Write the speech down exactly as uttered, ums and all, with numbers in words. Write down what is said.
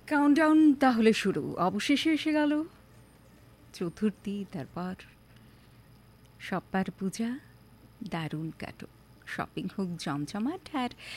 Countdown তাহলে শুরু। অবশেষে এসে গেল চতুর্থী, তারপর সপ্তাহের পূজা। দারুণ কাটো, শপিং হোক জমজমাট, আর